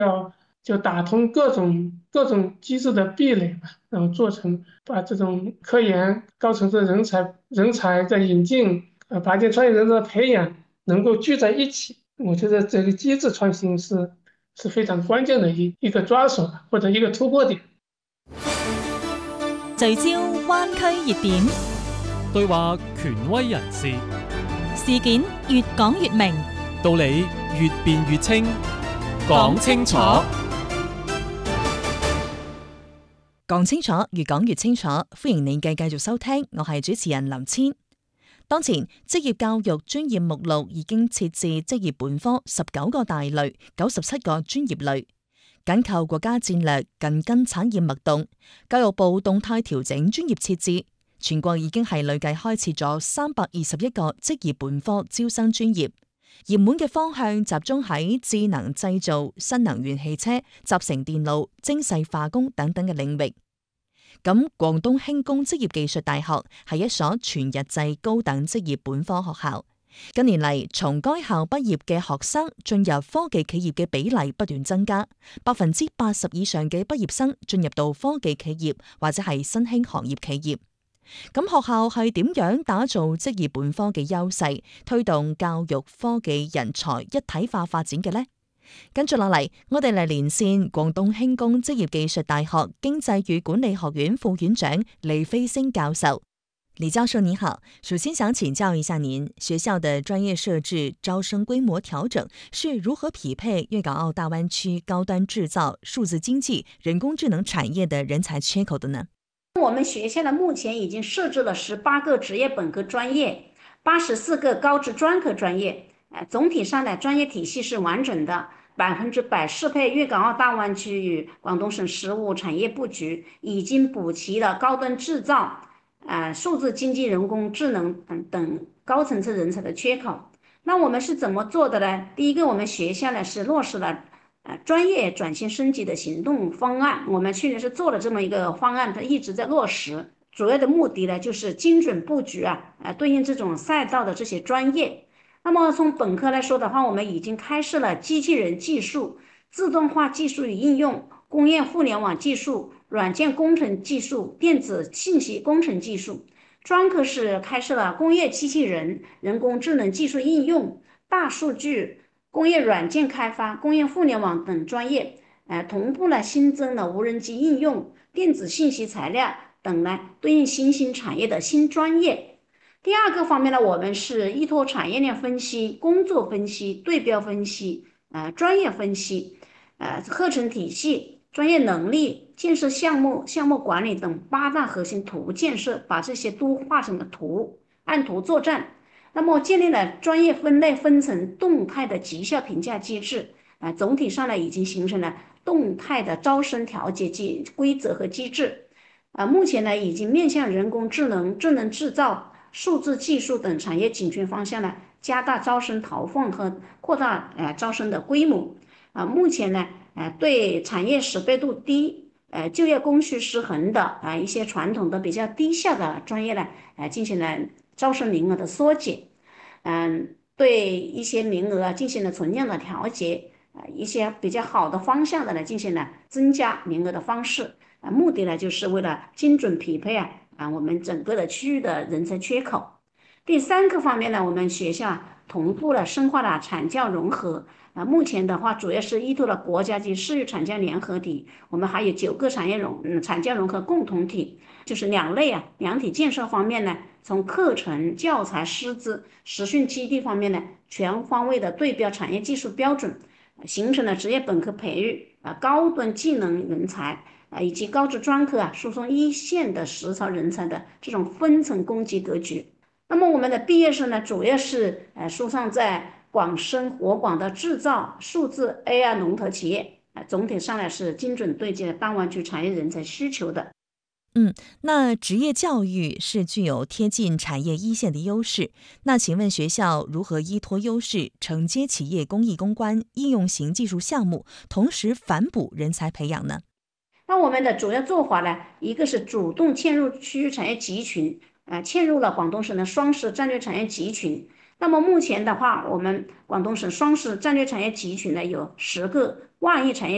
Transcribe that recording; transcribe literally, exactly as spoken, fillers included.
要就打通各种各种机制的壁垒吧，然后做成把这种科研高层次人才人才的引进，呃，把这专业人才的培养能够聚在一起。我觉得这个机制创新是是非常關鍵的一一個抓手或者一個突破點。 聚焦灣區熱點， 對話權威人士， 事件越講越明， 道理越辯越清，講清楚。 講清楚，越講越清楚。歡迎你繼繼續收聽，我係主持人林千。當前職業教育專業目錄已經設置職業本科十九個大類，九十七個專業類。緊扣國家戰略，緊跟產業脈動，教育部動態調整專業設置，全國已經係累計開設咗三百二十一個職業本科招生專業。熱門嘅方向集中喺智能製造、新能源汽車、集成電路、精細化工等等嘅領域。咁廣東輕工職業技術大學係一所全日制高等職業本科學校。近年嚟，從該校畢業嘅學生進入科技企業嘅比例不斷增加，百分之八十以上嘅畢業生進入到科技企業或者係新興行業企業。咁學校係點樣打造職業本科嘅優勢，推動教育科技人才一體化發展嘅呢？跟住落嚟，我哋嚟連線廣東輕工職業技術大學經濟與管理學院副院長李飛星教授。李教授你好，首先想請教一下您，學校的專業設置、招生規模調整是如何匹配粵港澳大灣區高端製造、數字經濟、人工智能產業的人才缺口的呢？ 我們學校呢目前已經設置了十八個職業本科專業，八十四個高職專科專業，總體上的專業體系是完整的，百分之百適配粵港澳大灣區與廣東省實務產業佈局，已經補齊了高端製造、呃、數字經濟、人工智能等等高層次人才的缺口。那我們是怎麼做的呢？第一個，我們學校呢是落實了呃，專業轉型升級的行動方案，我們去年是做了這麼一個方案，它一直在落實。主要的目的呢，就是精準佈局啊，呃，對應這種賽道的這些專業。那麼從本科來說的話，我們已經開設了機器人技術、自動化技術與應用、工業互聯網技術、軟件工程技術、電子信息工程技術。專科是開設了工業機器人、人工智能技術應用、大數據、工業軟件開發、工業互聯網等專業，呃，同步了新增的無人機應用、電子信息材料等呢，對應新興產業的新專業。第二個方面呢，我們是依託產業鏈分析、工作分析、對標分析、呃，專業分析、呃，課程體系、專業能力、建設項目、項目管理等八大核心圖建設，把這些都畫成了圖，按圖作戰。那麼建立了專業分類分層動態的績效評價機制，呃，總體上呢已經形成了動態的招生調節機規則和機制，呃，目前呢已經面向人工智能、智能製造、數字技術等產業緊缺方向呢，加大招生投放和擴大呃招生的規模。啊、呃，目前呢，呃，對產業識別度低、呃就業供需失衡的啊、呃、一些傳統的比較低效的專業呢，呃，進行了招生名額的縮減，嗯，對一些名額進行了存量的調節，呃，一些比較好的方向的呢進行了增加名額的方式，啊，目的呢就是為了精準匹配啊啊我們整個的區域的人才缺口。第三個方面呢，我們學校同步了深化了產教融合，啊，目前的話主要是依託了國家級市域產教聯合體，我們還有九個產業融嗯產教融合共同體，就是兩類啊兩體建設方面呢。從課程、教材、師資、實訓基地方面呢，全方位的對標產業技術標準，形成了職業本科培育啊高端技能人才啊以及高職專科啊輸送一線的實操人才的這種分層供給格局。那麼我們的畢業生呢，主要是呃輸送在廣深活廣的製造、數字 A I 龍頭企業啊，總體上來是精準對接大灣區產業人才需求的。 嗯，那職業教育是具有貼近產業一線的優勢。那請問學校如何依託優勢，承接企業公益攻關應用型技術項目，同時反哺人才培養呢？ 那我們的主要做法呢，一個是主動嵌入區域產業集群，呃，嵌入了廣東省的雙十戰略產業集群。那麼目前的話，我們廣東省雙十戰略產業集群呢有十個萬億產業